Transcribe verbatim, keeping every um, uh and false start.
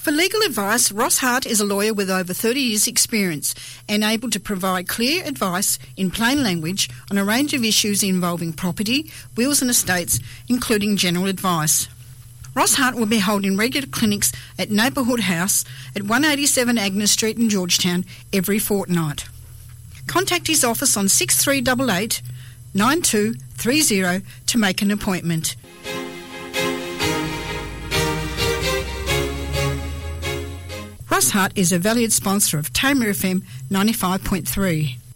For legal advice, Ross Hart is a lawyer with over thirty years' experience and able to provide clear advice in plain language on a range of issues involving property, wills and estates, including general advice. Ross Hart will be holding regular clinics at Neighbourhood House at one eighty-seven Agnes Street in Georgetown every fortnight. Contact his office on six three eight eight, nine two three zero to make an appointment. Ross Hart is a valued sponsor of Tamer F M ninety-five point three.